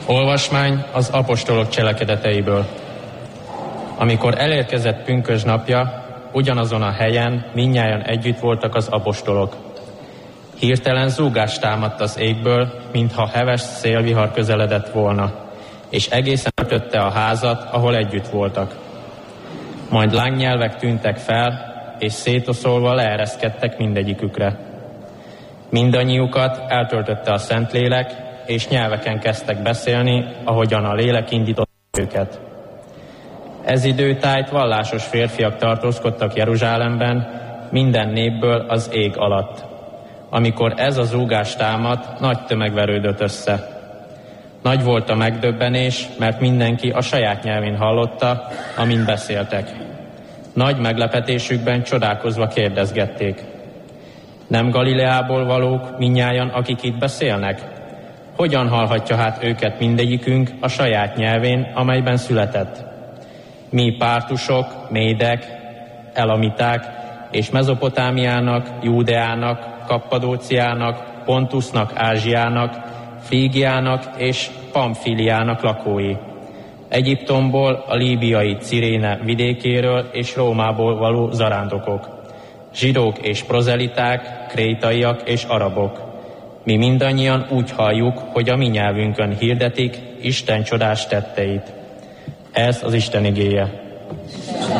Olvasmány az apostolok cselekedeteiből. Amikor elérkezett pünkösd napja, ugyanazon a helyen mindnyájan együtt voltak az apostolok. Hirtelen zúgás támadt az égből, mintha heves szélvihar közeledett volna, és egészen ütötte a házat, ahol együtt voltak. Majd lángnyelvek tűntek fel, és szétoszolva leereszkedtek mindegyikükre. Mindannyiukat eltöltötte a Szentlélek, és nyelveken kezdtek beszélni, ahogyan a lélek indította őket. Ez időtájt vallásos férfiak tartózkodtak Jeruzsálemben, minden népből az ég alatt. Amikor ez a zúgás támadt, nagy tömeg verődött össze. Nagy volt a megdöbbenés, mert mindenki a saját nyelvén hallotta, amin beszéltek. Nagy meglepetésükben csodálkozva kérdezgették: nem Galileából valók mindnyájan, akik itt beszélnek? Hogyan hallhatja hát őket mindegyikünk a saját nyelvén, amelyben született? Mi pártusok, médek, elamiták és Mezopotámiának, Júdeának, Kappadóciának, Pontusnak, Ázsiának, Frígiának és Pamfiliának lakói, Egyiptomból, a líbiai Ciréne vidékéről és Rómából való zarándokok, zsidók és prozeliták, krétaiak és arabok. Mi mindannyian úgy halljuk, hogy a mi nyelvünkön hirdetik Isten csodás tetteit. Ez az Isten igéje.